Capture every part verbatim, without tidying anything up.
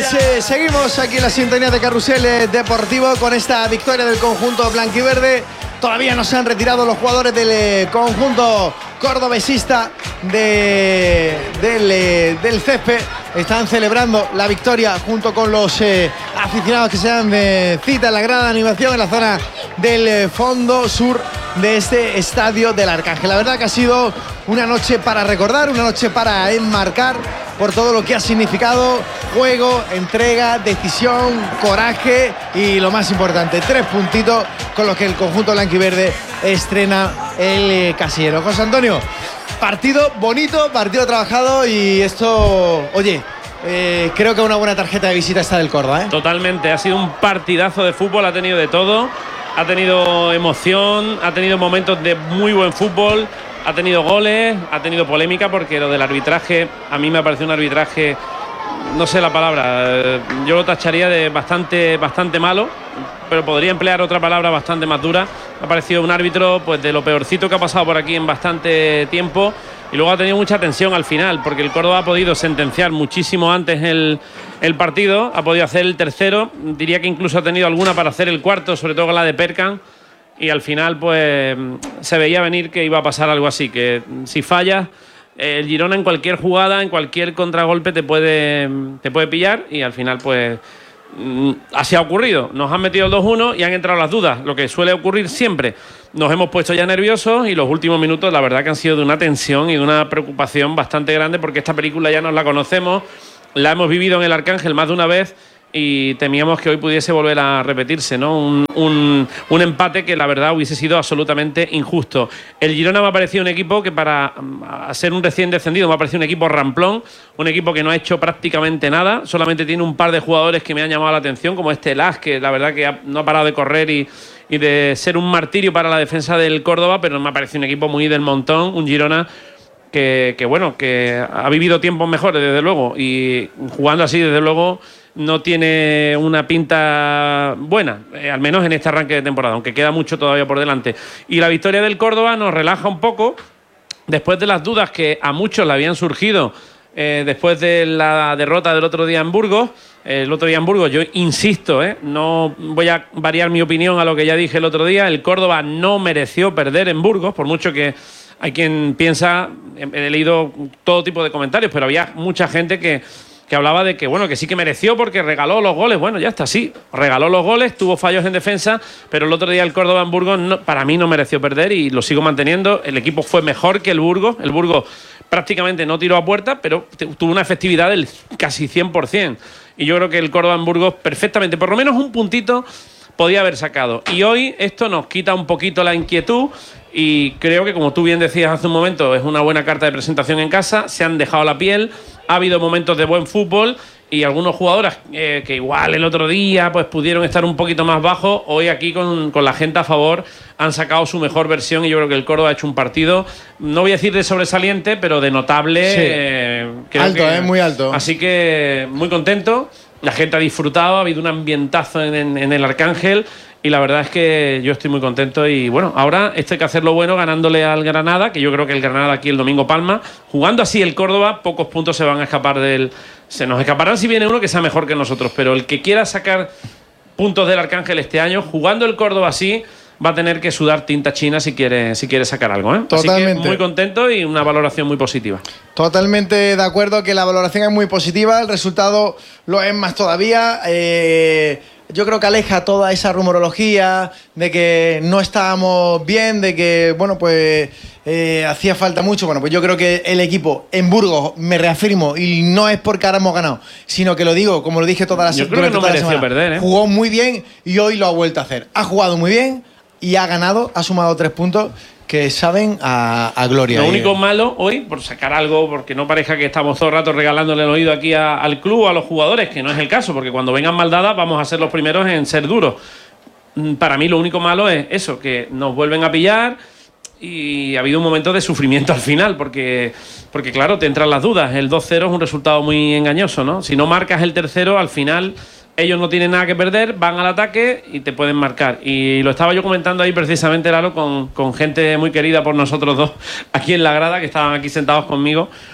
Pues eh, seguimos aquí en la sintonía de Carrusel eh, Deportivo con esta victoria del conjunto blanquiverde. Todavía no se han retirado los jugadores del eh, conjunto cordobesista de, del, eh, del césped. Están celebrando la victoria junto con los eh, aficionados que se dan de cita en la gran animación en la zona del eh, fondo sur de este estadio del Arcángel. La verdad que ha sido una noche para recordar, una noche para enmarcar por todo lo que ha significado juego, entrega, decisión, coraje y lo más importante, tres puntitos con los que el conjunto blanquiverde estrena el eh, casillero. José Antonio, partido bonito, partido trabajado y esto, oye, eh, creo que una buena tarjeta de visita está del Córdoba, ¿eh? Totalmente, ha sido un partidazo de fútbol, ha tenido de todo, ha tenido emoción, ha tenido momentos de muy buen fútbol. Ha tenido goles, ha tenido polémica porque lo del arbitraje, a mí me ha parecido un arbitraje, no sé la palabra, yo lo tacharía de bastante, bastante malo, pero podría emplear otra palabra bastante más dura. Me ha parecido un árbitro pues de lo peorcito que ha pasado por aquí en bastante tiempo y luego ha tenido mucha tensión al final porque el Córdoba ha podido sentenciar muchísimo antes el, el partido, ha podido hacer el tercero, diría que incluso ha tenido alguna para hacer el cuarto, sobre todo con la de Perkan. Y al final pues se veía venir que iba a pasar algo así, que si fallas el Girona en cualquier jugada, en cualquier contragolpe te puede, te puede pillar y al final pues así ha ocurrido. Nos han metido el dos uno y han entrado las dudas, lo que suele ocurrir siempre. Nos hemos puesto ya nerviosos y los últimos minutos la verdad que han sido de una tensión y de una preocupación bastante grande porque esta película ya nos la conocemos, la hemos vivido en el Arcángel más de una vez y temíamos que hoy pudiese volver a repetirse, ¿no? Un, un, un empate que la verdad hubiese sido absolutamente injusto. El Girona me ha parecido un equipo que para ser un recién descendido me ha parecido un equipo ramplón, un equipo que no ha hecho prácticamente nada, solamente tiene un par de jugadores que me han llamado la atención, como este Las, que la verdad que ha, no ha parado de correr y, y de ser un martirio para la defensa del Córdoba, pero me ha parecido un equipo muy del montón, un Girona que, que bueno, que ha vivido tiempos mejores desde luego y jugando así desde luego no tiene una pinta buena, eh, al menos en este arranque de temporada, aunque queda mucho todavía por delante. Y la victoria del Córdoba nos relaja un poco, después de las dudas que a muchos le habían surgido eh, después de la derrota del otro día en Burgos. Eh, el otro día en Burgos, yo insisto, eh, no voy a variar mi opinión a lo que ya dije el otro día, el Córdoba no mereció perder en Burgos, por mucho que hay quien piensa, he, he leído todo tipo de comentarios, pero había mucha gente que que hablaba de que, bueno, que sí que mereció porque regaló los goles. Bueno, ya está, sí, regaló los goles, tuvo fallos en defensa, pero el otro día el Córdoba en Burgos no, para mí no mereció perder y lo sigo manteniendo. El equipo fue mejor que el Burgos. El Burgos prácticamente no tiró a puerta, pero tuvo una efectividad del casi cien por ciento. Y yo creo que el Córdoba en Burgos perfectamente, por lo menos un puntito, podía haber sacado. Y hoy esto nos quita un poquito la inquietud y creo que, como tú bien decías hace un momento, es una buena carta de presentación en casa, se han dejado la piel. Ha habido momentos de buen fútbol y algunos jugadores eh, que igual el otro día pues pudieron estar un poquito más bajos, hoy aquí con, con la gente a favor han sacado su mejor versión y yo creo que el Córdoba ha hecho un partido, no voy a decir de sobresaliente, pero de notable. Sí. Eh, creo alto, que, eh, muy alto. Así que muy contento, la gente ha disfrutado, ha habido un ambientazo en, en, en el Arcángel. Y la verdad es que yo estoy muy contento y bueno, ahora esto hay que hacerlo bueno ganándole al Granada, que yo creo que el Granada aquí el domingo palma. Jugando así el Córdoba, pocos puntos se van a escapar del... Se nos escaparán si viene uno que sea mejor que nosotros, pero el que quiera sacar puntos del Arcángel este año, jugando el Córdoba así, va a tener que sudar tinta china si quiere, si quiere sacar algo, ¿eh? Totalmente. Así que muy contento y una valoración muy positiva. Totalmente de acuerdo que la valoración es muy positiva, el resultado lo es más todavía. Eh... Yo creo que aleja toda esa rumorología de que no estábamos bien, de que, bueno, pues eh, hacía falta mucho. Bueno, pues yo creo que el equipo en Burgos, me reafirmo, y no es porque ahora hemos ganado, sino que lo digo, como lo dije toda la semana. Yo creo que no mereció perder, ¿eh? Jugó muy bien y hoy lo ha vuelto a hacer. Ha jugado muy bien y ha ganado, ha sumado tres puntos que saben a, a gloria. Lo único malo hoy, por sacar algo, porque no parezca que estamos todo el rato regalándole el oído aquí a, al club, a los jugadores, que no es el caso, porque cuando vengan mal dadas vamos a ser los primeros en ser duros. Para mí lo único malo es eso, que nos vuelven a pillar y ha habido un momento de sufrimiento al final, porque, porque claro, te entran las dudas. El dos cero es un resultado muy engañoso, ¿no? Si no marcas el tercero, al final ellos no tienen nada que perder, van al ataque y te pueden marcar. Y lo estaba yo comentando ahí precisamente, Lalo, con, con gente muy querida por nosotros dos, aquí en la grada, que estaban aquí sentados conmigo.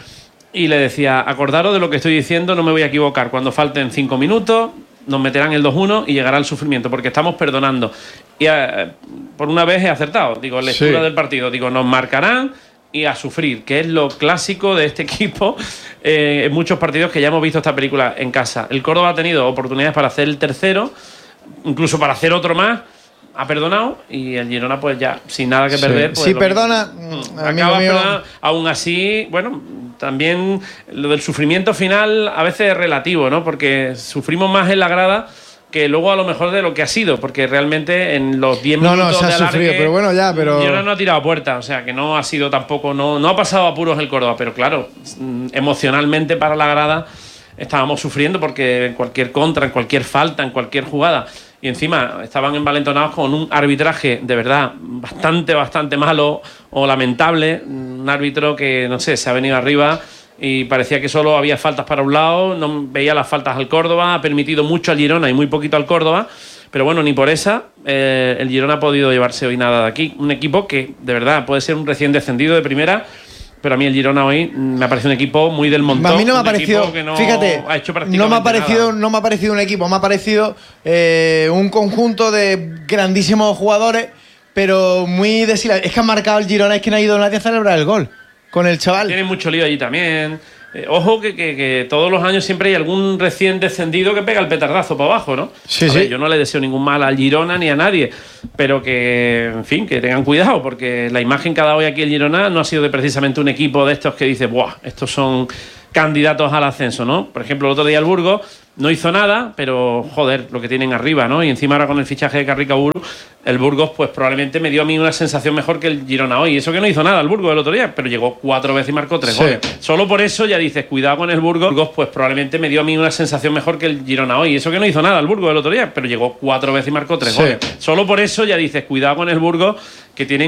y le decía, acordaros de lo que estoy diciendo, no me voy a equivocar. Cuando falten cinco minutos, nos meterán el dos uno y llegará el sufrimiento, porque estamos perdonando. Y eh, por una vez he acertado, digo, lectura sí. del partido, digo, nos marcarán y a sufrir, que es lo clásico de este equipo eh, en muchos partidos que ya hemos visto esta película en casa. El Córdoba ha tenido oportunidades para hacer el tercero, incluso para hacer otro más, ha perdonado, y el Girona pues ya sin nada que perder. Sí, pues, sí perdona, acaba perdonando. Aún así, bueno, también lo del sufrimiento final a veces es relativo, ¿no? Porque sufrimos más en la grada que luego a lo mejor de lo que ha sido, porque realmente en los diez minutos no, no, se ha de alargue, sufrido, pero bueno, ya, pero Girona no ha tirado puerta, o sea que no ha sido tampoco, no, no ha pasado apuros el Córdoba, pero claro, emocionalmente para la grada estábamos sufriendo, porque en cualquier contra, en cualquier falta, en cualquier jugada, y encima estaban envalentonados con un arbitraje de verdad bastante, bastante malo o lamentable, un árbitro que, no sé, se ha venido arriba y parecía que solo había faltas para un lado, no veía las faltas al Córdoba, ha permitido mucho al Girona y muy poquito al Córdoba, pero bueno, ni por esa eh, el Girona ha podido llevarse hoy nada de aquí. Un equipo que, de verdad, puede ser un recién descendido de primera, pero a mí el Girona hoy me ha parecido un equipo muy del montón. A mí no me ha parecido, no fíjate, ha hecho no me ha parecido, nada. no me ha parecido un equipo, me ha parecido eh, un conjunto de grandísimos jugadores, pero muy deshilados. Es que han marcado el Girona, es que no ha ido nadie a celebrar el gol con el chaval. Tiene mucho lío allí también. Eh, ojo que, que, que todos los años siempre hay algún recién descendido que pega el petardazo para abajo, ¿no? Sí, a sí. ver, yo no le deseo ningún mal al Girona ni a nadie, pero que, en fin, que tengan cuidado, porque la imagen que ha dado hoy aquí el Girona no ha sido de precisamente un equipo de estos que dice, ¡buah! Estos son candidatos al ascenso, ¿no? Por ejemplo, el otro día el Burgos no hizo nada, pero joder, lo que tienen arriba, ¿no? Y encima ahora con el fichaje de Carricaburu, el Burgos pues probablemente me dio a mí una sensación mejor que el Girona hoy. Eso que no hizo nada el Burgos el otro día, pero llegó cuatro veces y marcó tres sí. goles. Solo por eso ya dices, cuidado con el Burgos. Burgos pues probablemente me dio a mí una sensación mejor que el Girona hoy. Eso que no hizo nada el Burgos el otro día, pero llegó cuatro veces y marcó tres sí. goles. Solo por eso ya dices, cuidado con el Burgos, que tienen